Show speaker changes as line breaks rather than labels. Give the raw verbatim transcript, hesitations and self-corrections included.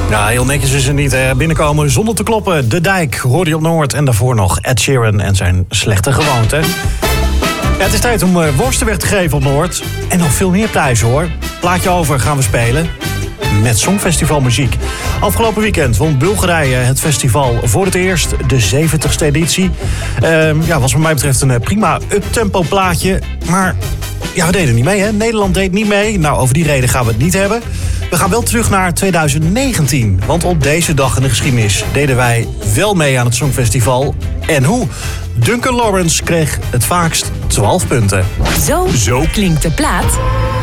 Ja, heel netjes is het niet. Hè. Binnenkomen zonder te kloppen. De Dijk hoorde je op Noord. En daarvoor nog Ed Sheeran en zijn slechte gewoonte. Ja, het is tijd om uh, worsten weg te geven op Noord. En nog veel meer prijzen hoor. Plaatje over gaan we spelen. Met Songfestivalmuziek. Afgelopen weekend won Bulgarije het festival voor het eerst. De zeventigste editie. Uh, ja, was wat mij betreft een prima uptempo plaatje. Maar ja, we deden niet mee hè. Nederland deed niet mee. Nou, over die reden gaan we het niet hebben. We gaan wel terug naar twintig negentien. Want op deze dag in de geschiedenis deden wij wel mee aan het Songfestival. En hoe? Duncan Lawrence kreeg het vaakst twaalf punten.
Zo, Zo. klinkt de plaat